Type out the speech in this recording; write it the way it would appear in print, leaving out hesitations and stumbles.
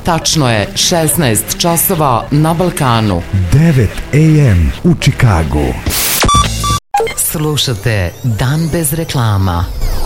Tačno je 16 časova na Balkanu. 9 AM u Čikagu. Slušate Dan bez reklama.